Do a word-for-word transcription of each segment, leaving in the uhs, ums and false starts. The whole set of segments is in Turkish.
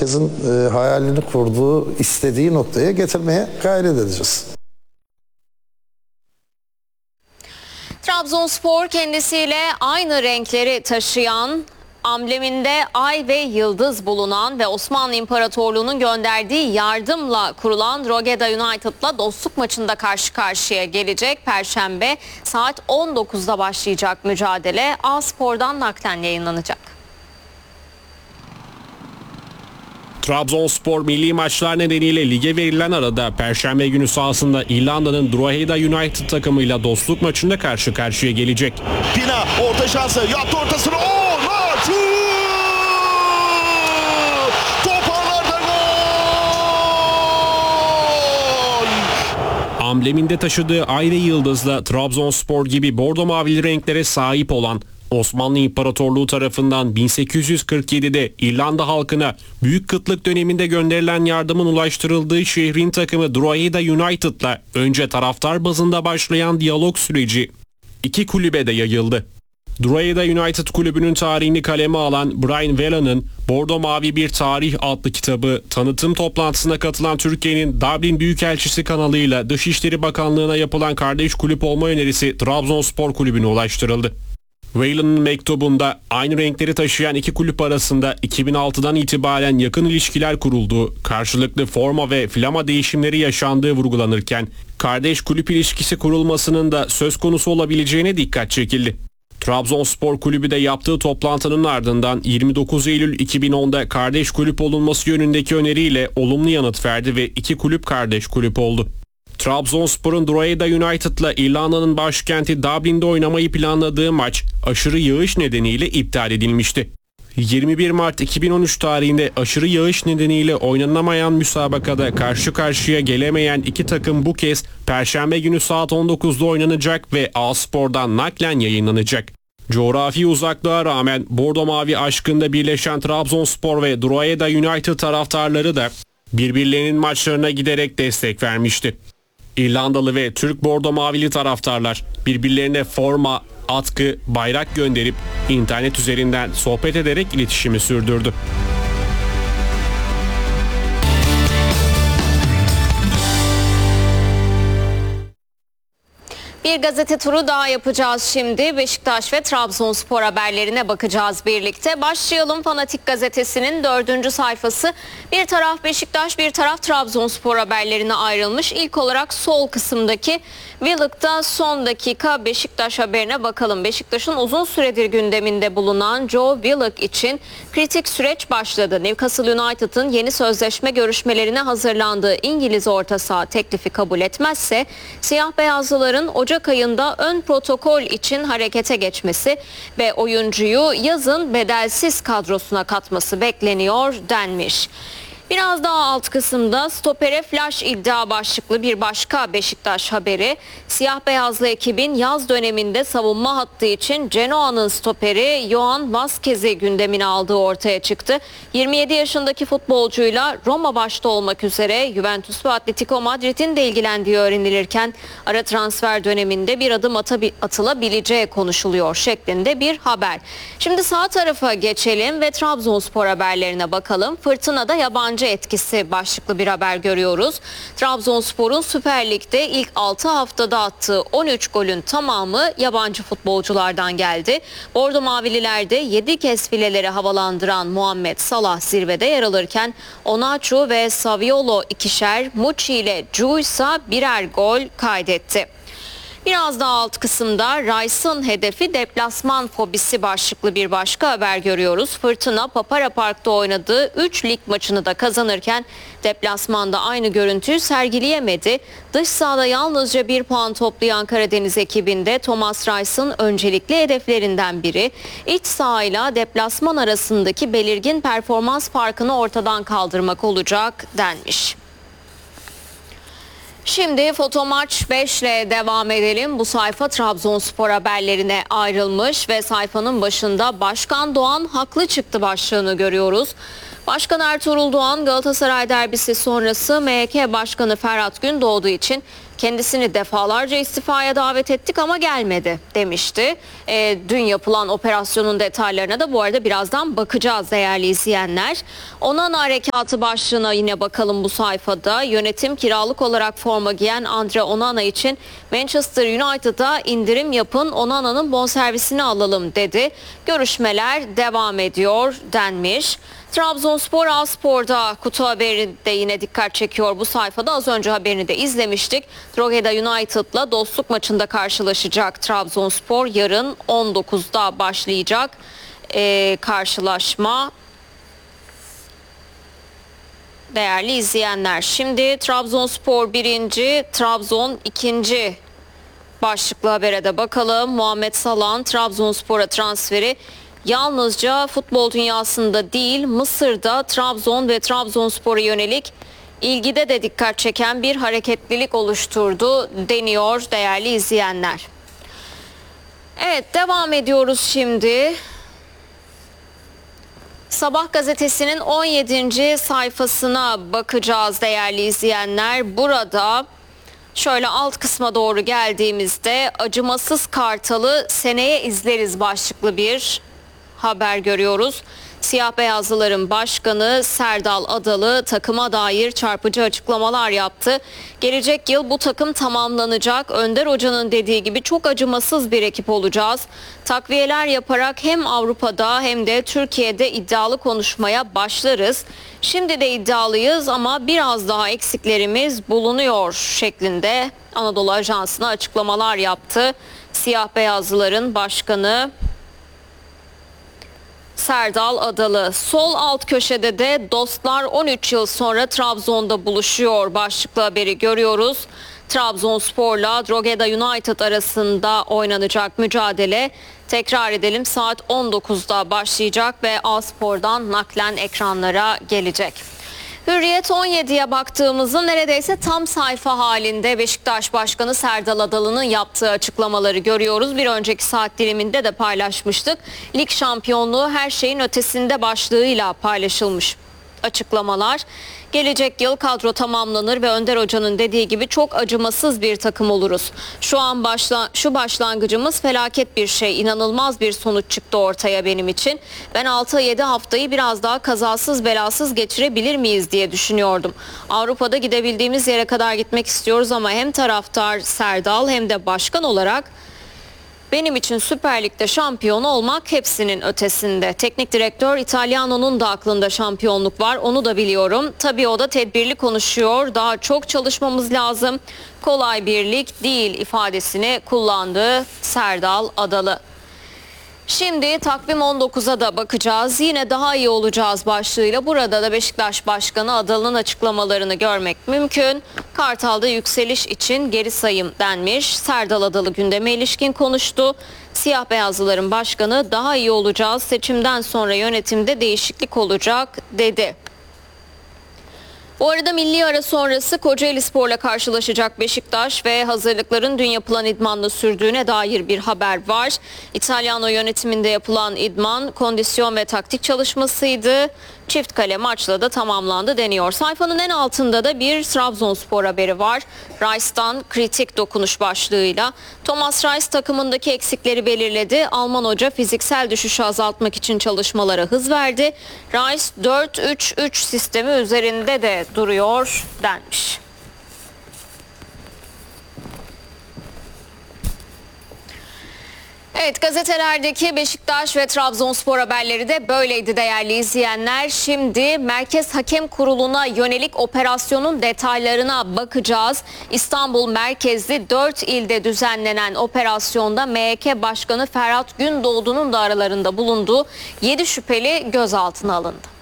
herkesin e, hayalini kurduğu, istediği noktaya getirmeye gayret edeceğiz. Trabzonspor kendisiyle aynı renkleri taşıyan, ambleminde ay ve yıldız bulunan ve Osmanlı İmparatorluğu'nun gönderdiği yardımla kurulan Drogheda United'la dostluk maçında karşı karşıya gelecek. Perşembe saat on dokuzda başlayacak mücadele A-Spor'dan naklen yayınlanacak. Trabzonspor milli maçlar nedeniyle lige verilen arada Perşembe günü sahasında İrlanda'nın Drogheda United takımıyla dostluk maçında karşı karşıya gelecek. Pina orta şansı yaptı ortasını. Oo, şut! Toparlarda gol! Ambleminde taşıdığı ay ve yıldızla Trabzonspor gibi bordo mavili renklere sahip olan Osmanlı İmparatorluğu tarafından bin sekiz yüz kırk yedide İrlanda halkına Büyük Kıtlık döneminde gönderilen yardımın ulaştırıldığı şehrin takımı Drogheda United'la önce taraftar bazında başlayan diyalog süreci iki kulübe de yayıldı. Drogheda United kulübünün tarihini kaleme alan Brian Whelan'ın Bordo Mavi Bir Tarih adlı kitabı tanıtım toplantısına katılan Türkiye'nin Dublin Büyükelçisi kanalıyla Dışişleri Bakanlığı'na yapılan kardeş kulüp olma önerisi Trabzonspor kulübüne ulaştırıldı. Whelan'ın mektubunda aynı renkleri taşıyan iki kulüp arasında iki bin altıdan itibaren yakın ilişkiler kurulduğu, karşılıklı forma ve flama değişimleri yaşandığı vurgulanırken, kardeş kulüp ilişkisi kurulmasının da söz konusu olabileceğine dikkat çekildi. Trabzonspor kulübü de yaptığı toplantının ardından yirmi dokuz Eylül iki bin onda kardeş kulüp olunması yönündeki öneriyle olumlu yanıt verdi ve iki kulüp kardeş kulüp oldu. Trabzonspor'un Drogheda United'la İrlanda'nın başkenti Dublin'de oynamayı planladığı maç aşırı yağış nedeniyle iptal edilmişti. yirmi bir Mart iki bin on üç tarihinde aşırı yağış nedeniyle oynanamayan müsabakada karşı karşıya gelemeyen iki takım bu kez Perşembe günü saat on dokuzda oynanacak ve A-Spor'dan naklen yayınlanacak. Coğrafi uzaklığa rağmen Bordo Mavi aşkında birleşen Trabzonspor ve Drogheda United taraftarları da birbirlerinin maçlarına giderek destek vermişti. İrlandalı ve Türk Bordo Mavili taraftarlar birbirlerine forma, atkı, bayrak gönderip internet üzerinden sohbet ederek iletişimi sürdürdü. Bir gazete turu daha yapacağız şimdi. Beşiktaş ve Trabzonspor haberlerine bakacağız birlikte. Başlayalım. Fanatik gazetesinin dördüncü sayfası. Bir taraf Beşiktaş, bir taraf Trabzonspor haberlerine ayrılmış. İlk olarak sol kısımdaki Willock'ta son dakika Beşiktaş haberine bakalım. Beşiktaş'ın uzun süredir gündeminde bulunan Joe Willock için kritik süreç başladı. Newcastle United'ın yeni sözleşme görüşmelerine hazırlandığı İngiliz orta saha teklifi kabul etmezse siyah beyazlıların Ocak ayında ön protokol için harekete geçmesi ve oyuncuyu yazın bedelsiz kadrosuna katması bekleniyor denmiş. Biraz daha alt kısımda stopere flash iddia başlıklı bir başka Beşiktaş haberi. Siyah beyazlı ekibin yaz döneminde savunma hattı için Genoa'nın stoperi Johan Vazquez'i gündemine aldığı ortaya çıktı. yirmi yedi yaşındaki futbolcuyla Roma başta olmak üzere Juventus ve Atletico Madrid'in de ilgilendiği öğrenilirken ara transfer döneminde bir adım atabi- atılabileceği konuşuluyor şeklinde bir haber. Şimdi sağ tarafa geçelim ve Trabzonspor haberlerine bakalım. Fırtınada yabancı etkisi başlıklı bir haber görüyoruz. Trabzonspor'un Süper Lig'de ilk altı haftada attığı on üç golün tamamı yabancı futbolculardan geldi. Bordo Mavililerde yedi kez fileleri havalandıran Muhammed Salah zirvede yer alırken Onaçu ve Saviolo ikişer, Muçi ile Cu ise birer gol kaydetti. Biraz daha alt kısımda Rice'ın hedefi deplasman fobisi başlıklı bir başka haber görüyoruz. Fırtına Papara Park'ta oynadığı üç lig maçını da kazanırken deplasmanda aynı görüntüyü sergileyemedi. Dış sahada yalnızca bir puan toplayan Karadeniz ekibinde Thomas Rice'ın öncelikli hedeflerinden biri iç sahayla deplasman arasındaki belirgin performans farkını ortadan kaldırmak olacak denmiş. Şimdi Fotomaç beş ile devam edelim. Bu sayfa Trabzonspor haberlerine ayrılmış ve sayfanın başında Başkan Doğan haklı çıktı başlığını görüyoruz. Başkan Ertuğrul Doğan Galatasaray derbisi sonrası M H K Başkanı Ferhat Gündoğdu için Kendisini defalarca istifaya davet ettik ama gelmedi demişti. E, dün yapılan operasyonun detaylarına da bu arada birazdan bakacağız değerli izleyenler. Onana harekatı başlığına yine bakalım bu sayfada. Yönetim kiralık olarak forma giyen Andre Onana için Manchester United'a indirim yapın, Onana'nın bonservisini alalım dedi. Görüşmeler devam ediyor denmiş. Trabzonspor A-Spor'da kutu haberi de yine dikkat çekiyor bu sayfada. Az önce haberini de izlemiştik. Drogheda United'la dostluk maçında karşılaşacak Trabzonspor. Yarın on dokuzda başlayacak ee, karşılaşma. Değerli izleyenler, şimdi Trabzonspor birinci, Trabzon ikinci başlıklı habere de bakalım. Muhammed Salah'ın Trabzonspor'a transferi yalnızca futbol dünyasında değil, Mısır'da Trabzon ve Trabzonspor'a yönelik ilgide de dikkat çeken bir hareketlilik oluşturdu deniyor değerli izleyenler. Evet, devam ediyoruz şimdi. Sabah gazetesinin on yedinci sayfasına bakacağız değerli izleyenler. Burada şöyle alt kısma doğru geldiğimizde acımasız Kartal'ı seneye izleriz başlıklı bir haber görüyoruz. Siyah beyazlıların başkanı Serdal Adalı takıma dair çarpıcı açıklamalar yaptı. Gelecek yıl bu takım tamamlanacak. Önder Hoca'nın dediği gibi çok acımasız bir ekip olacağız. Takviyeler yaparak hem Avrupa'da hem de Türkiye'de iddialı konuşmaya başlarız. Şimdi de iddialıyız ama biraz daha eksiklerimiz bulunuyor şeklinde Anadolu Ajansı'na açıklamalar yaptı. Siyah beyazlıların başkanı Serdal Adalı. Sol alt köşede de dostlar on üç yıl sonra Trabzon'da buluşuyor başlıklı haberi görüyoruz. Trabzonspor'la Drogheda United arasında oynanacak mücadele, tekrar edelim, saat on dokuzda başlayacak ve A-Spor'dan naklen ekranlara gelecek. Hürriyet on yediye baktığımızda neredeyse tam sayfa halinde Beşiktaş Başkanı Serdal Adalı'nın yaptığı açıklamaları görüyoruz. Bir önceki saat diliminde de paylaşmıştık. Lig şampiyonluğu her şeyin ötesinde başlığıyla paylaşılmış açıklamalar. Gelecek yıl kadro tamamlanır ve Önder Hoca'nın dediği gibi çok acımasız bir takım oluruz. Şu an başla, şu başlangıcımız felaket bir şey. İnanılmaz bir sonuç çıktı ortaya benim için. Ben altı yedi haftayı biraz daha kazasız belasız geçirebilir miyiz diye düşünüyordum. Avrupa'da gidebildiğimiz yere kadar gitmek istiyoruz ama hem taraftar Serdal hem de başkan olarak benim için Süper Lig'de şampiyon olmak hepsinin ötesinde. Teknik direktör İtalyano'nun da aklında şampiyonluk var, onu da biliyorum. Tabii o da tedbirli konuşuyor. Daha çok çalışmamız lazım. Kolay bir lig değil ifadesini kullandı Serdal Adalı. Şimdi takvim on dokuza da bakacağız. Yine daha iyi olacağız başlığıyla. Burada da Beşiktaş Başkanı Adalı'nın açıklamalarını görmek mümkün. Kartal'da yükseliş için geri sayım denmiş. Serdal Adalı gündeme ilişkin konuştu. Siyah beyazlıların başkanı daha iyi olacağız. Seçimden sonra yönetimde değişiklik olacak dedi. Bu arada milli ara sonrası Kocaelispor'la karşılaşacak Beşiktaş ve hazırlıkların dün yapılan idmanla sürdüğüne dair bir haber var. İtalyano yönetiminde yapılan idman kondisyon ve taktik çalışmasıydı. Çift kale maçla da tamamlandı deniyor. Sayfanın en altında da bir Trabzonspor haberi var. Rice'dan kritik dokunuş başlığıyla. Thomas Rice takımındaki eksikleri belirledi. Alman hoca fiziksel düşüşü azaltmak için çalışmalara hız verdi. Rice dört üç üç sistemi üzerinde de duruyor denmiş. Evet, gazetelerdeki Beşiktaş ve Trabzonspor haberleri de böyleydi değerli izleyenler. Şimdi Merkez Hakem Kurulu'na yönelik operasyonun detaylarına bakacağız. İstanbul merkezli dört ilde düzenlenen operasyonda M H K Başkanı Ferhat Gündoğdu'nun da aralarında bulunduğu yedi şüpheli gözaltına alındı.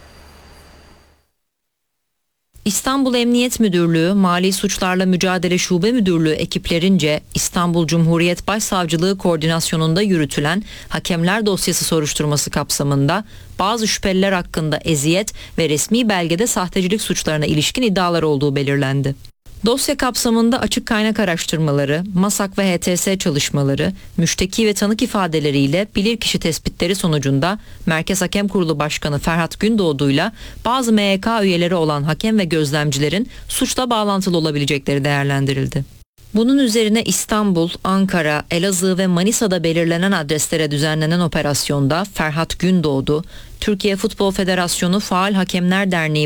İstanbul Emniyet Müdürlüğü, Mali Suçlarla Mücadele Şube Müdürlüğü ekiplerince İstanbul Cumhuriyet Başsavcılığı koordinasyonunda yürütülen hakemler dosyası soruşturması kapsamında bazı şüpheliler hakkında eziyet ve resmi belgede sahtecilik suçlarına ilişkin iddialar olduğu belirlendi. Dosya kapsamında açık kaynak araştırmaları, MASAK ve H T S çalışmaları, müşteki ve tanık ifadeleriyle bilirkişi tespitleri sonucunda Merkez Hakem Kurulu Başkanı Ferhat Gündoğdu'yla bazı M Y K üyeleri olan hakem ve gözlemcilerin suçla bağlantılı olabilecekleri değerlendirildi. Bunun üzerine İstanbul, Ankara, Elazığ ve Manisa'da belirlenen adreslere düzenlenen operasyonda Ferhat Gündoğdu, Türkiye Futbol Federasyonu Faal Hakemler Derneği